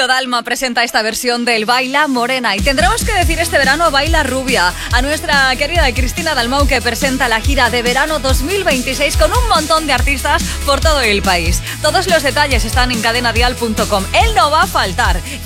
Dalma presenta esta versión del Baila Morena y tendremos que decir este verano Baila Rubia a nuestra querida Cristina Dalmau, que presenta la gira de verano 2026 con un montón de artistas por todo el país. Todos los detalles están en cadenadial.com. Él no va a faltar.